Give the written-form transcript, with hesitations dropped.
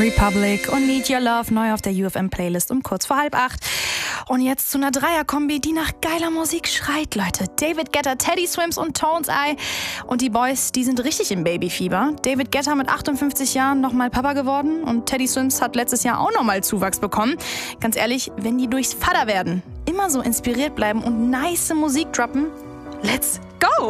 Republic und Need Your Love neu auf der UFM-Playlist um kurz vor 7:30. Und jetzt zu einer Dreierkombi, die nach geiler Musik schreit, Leute. David Guetta, Teddy Swims und Tones I. Und die Boys, die sind richtig im Babyfieber. David Guetta mit 58 Jahren nochmal Papa geworden und Teddy Swims hat letztes Jahr auch nochmal Zuwachs bekommen. Ganz ehrlich, wenn die durchs Vater werden, immer so inspiriert bleiben und nice Musik droppen, let's go!